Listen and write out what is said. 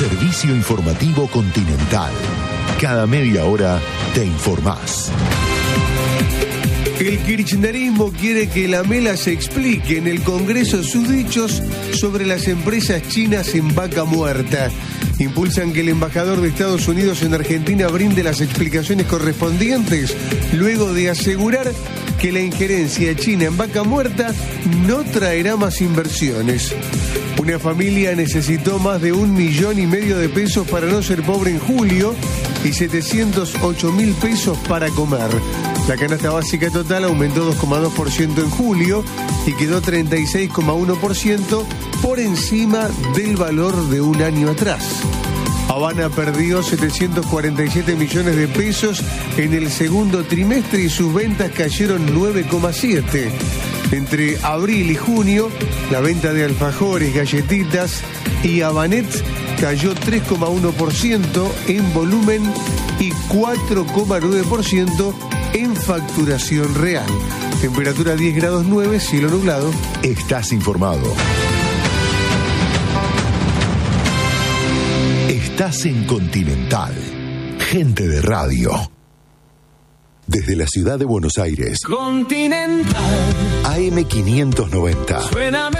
Servicio informativo Continental. Cada media hora te informás. El kirchnerismo quiere que la Mela se explique en el Congreso sus dichos sobre las empresas chinas en vaca muerta. Impulsan que el embajador de Estados Unidos en Argentina brinde las explicaciones correspondientes, luego de asegurar que la injerencia china en vaca muerta no traerá más inversiones. Una familia necesitó más de 1,5 millones de pesos para no ser pobre en julio y 708.000 pesos para comer. La canasta básica total aumentó 2,2% en julio y quedó 36,1% por encima del valor de un año atrás. Habana perdió 747 millones de pesos en el segundo trimestre y sus ventas cayeron 9,7%. Entre abril y junio, la venta de alfajores, galletitas y habanets cayó 3,1% en volumen y 4,9% en facturación real. Temperatura 10 grados 9, cielo nublado. Estás informado. Estás en Continental. Gente de radio. Desde la ciudad de Buenos Aires. Continental. AM590. Suena